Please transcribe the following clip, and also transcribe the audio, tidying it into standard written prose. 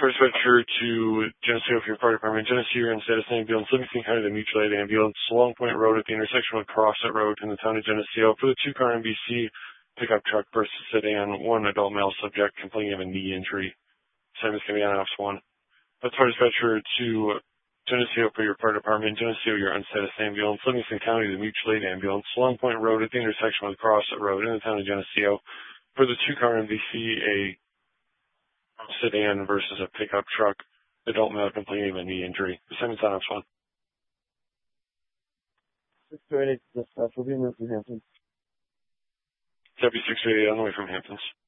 First venture to Geneseo for your fire department. Geneseo, you're on status ambulance, Livingston County, the mutual aid ambulance, Long Point Road at the intersection with Crossett Road in the town of Geneseo for the 2-car MBC pickup truck versus sedan, one adult male subject complaining of a knee injury. Same is going to be on Ops 1. That's first venture to Geneseo for your fire department. Geneseo, you're on status ambulance, Livingston County, the mutual aid ambulance, Long Point Road at the intersection with Crossett Road in the town of Geneseo for the 2-car MBC, a sedan versus a pickup truck, adult male complaining of a knee injury. Assignment's on Ops 1. 628 dispatch will be in Hamptons. Deputy 628 on the way from Hamptons.